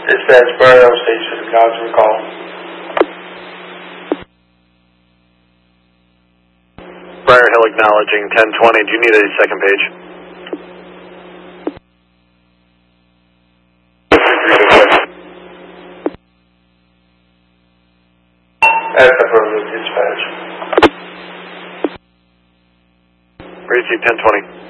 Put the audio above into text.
Dispatch, Burial Station, God's call. Briar Hill acknowledging 1020. Do you need a second page? Affirmative, dispatch. Receive 1020.